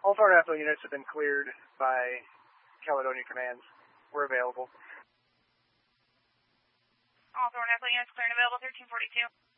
All Thorn Apple units have been cleared by Caledonia Commands. We're available. All Thorn Apple units clear and available, 1342.